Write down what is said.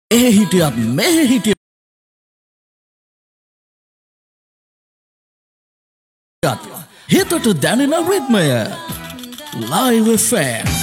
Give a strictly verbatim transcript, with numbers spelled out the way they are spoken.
ඒ හිටියත් මෙහෙ හිටියත් හිතට දැනෙන රිද්මය Live F M